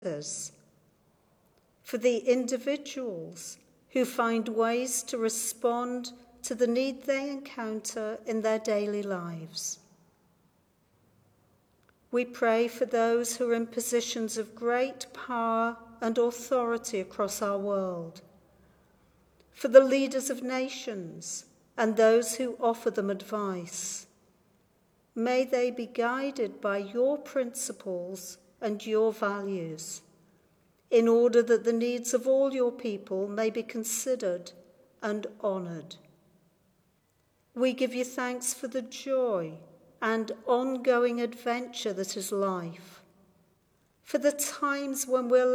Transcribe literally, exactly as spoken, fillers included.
others, for the individuals who find ways to respond to the need they encounter in their daily lives. We pray for those who are in positions of great power and authority across our world, for the leaders of nations and those who offer them advice. May they be guided by your principles and your values, in order that the needs of all your people may be considered and honoured. We give you thanks for the joy and ongoing adventure that is life, for the times when we're